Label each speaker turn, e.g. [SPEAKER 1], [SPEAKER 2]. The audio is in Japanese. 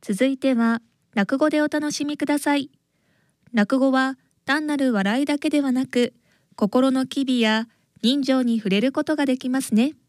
[SPEAKER 1] 続いては落語でお楽しみください。落語は単なる笑いだけではなく、心の機微や人情に触れることができますね。